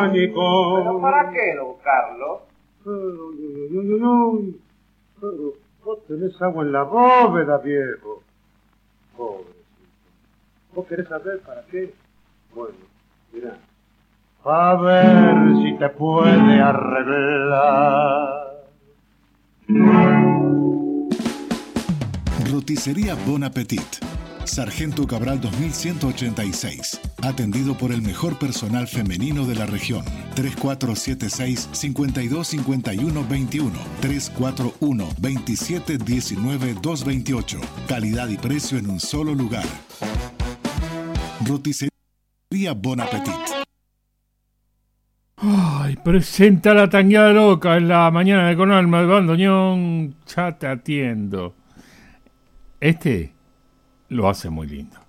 pánico. ¿Pero para qué, don Carlos? Pero vos tenés agua en la bóveda, viejo. Pobrecito. ¿Vos querés saber para qué? Bueno, mirá. A ver si te puede arreglar. Roticería Bon Appetit. Sargento Cabral 2186. Atendido por el mejor personal femenino de la región. 3476-525121. 341-2719-228. Calidad y precio en un solo lugar. Roticería Bon Appetit. Ay, presenta la tangueada loca en la mañana de Con Alma de Bandoneón. Ya te atiendo. Este lo hace muy lindo.